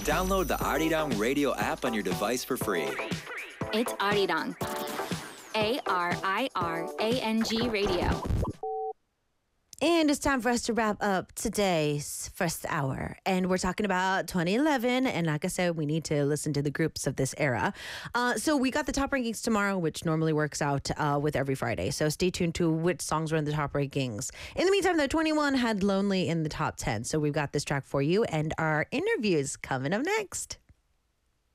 Download the Arirang Radio app on your device for free. It's Arirang. ARIRANG Radio. And it's time for us to wrap up today's first hour. And we're talking about 2011. And like I said, we need to listen to the groups of this era. So we got the top rankings tomorrow, which normally works out with every Friday. So stay tuned to which songs were in the top rankings. In the meantime, the 21 had Lonely in the top 10. So we've got this track for you and our interviews coming up next.